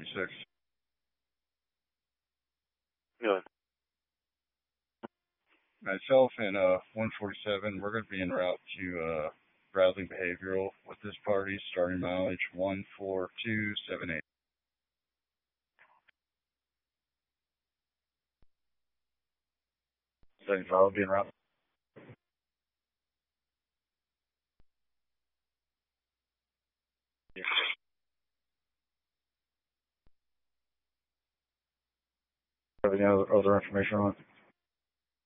146. Good. Myself and 147, we're going to be en route to Bradley Behavioral with this party, starting mileage 14278. Second follow being route. Have any other information on it?